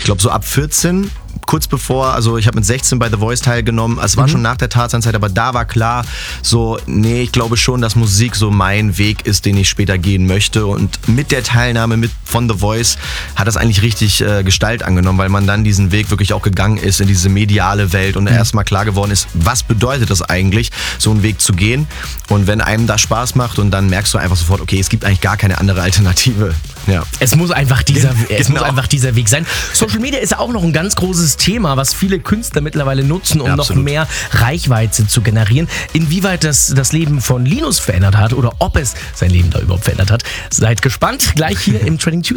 glaube so ab 14, kurz bevor, also ich habe mit 16 bei The Voice teilgenommen, es war schon nach der Tarzan-Zeit, aber da war klar, so, nee, ich glaube schon, dass Musik so mein Weg ist, den ich später gehen möchte, und mit der Teilnahme von The Voice hat das eigentlich richtig Gestalt angenommen, weil man dann diesen Weg wirklich auch gegangen ist in diese mediale Welt und erstmal klar geworden ist, was bedeutet das eigentlich, so einen Weg zu gehen, und wenn einem das Spaß macht und dann merkst du einfach sofort, okay, es gibt eigentlich gar keine andere Alternative. Ja. Es muss einfach dieser Weg sein. Social Media ist ja auch noch ein ganz großes Thema, was viele Künstler mittlerweile nutzen, um noch mehr Reichweite zu generieren. Inwieweit das Leben von Linus verändert hat oder ob es sein Leben da überhaupt verändert hat, seid gespannt. Gleich hier im Trending Tuesday.